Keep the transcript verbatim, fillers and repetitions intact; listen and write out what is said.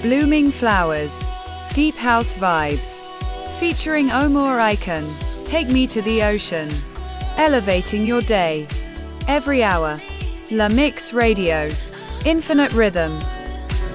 Blooming flowers. Deep house vibes. Featuring Omar Icon. Take me to the ocean. Elevating your day. Every hour. La Mix Radio. Infinite rhythm.